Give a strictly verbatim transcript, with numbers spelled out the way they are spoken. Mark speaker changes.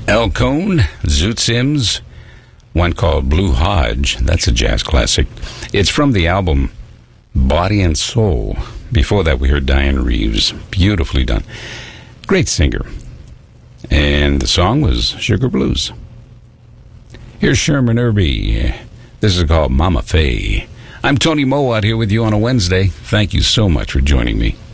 Speaker 1: El Cohn, Zoot Sims, one called Blue Hodge. That's a jazz classic. It's from the album Body and Soul. Before that, we heard Diane Reeves. Beautifully done. Great singer. And the song was Sugar Blues. Here's Sherman Irby. This is called Mama Faye. I'm Tony Mowat here with you on a Wednesday. Thank you so much for joining me.